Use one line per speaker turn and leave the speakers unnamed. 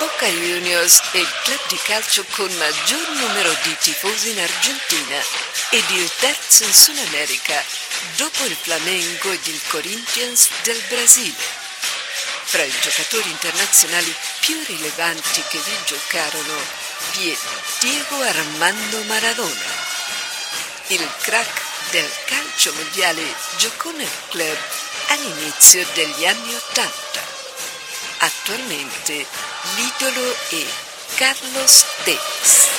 Boca Juniors è il club di calcio con maggior numero di tifosi in Argentina ed il terzo in Sud America, dopo il Flamengo ed il Corinthians del Brasile. Fra i giocatori internazionali più rilevanti che vi giocarono vi è Diego Armando Maradona. Il crack del calcio mondiale giocò nel club all'inizio degli anni '80. Attualmente l'idolo è Carlos Tevez.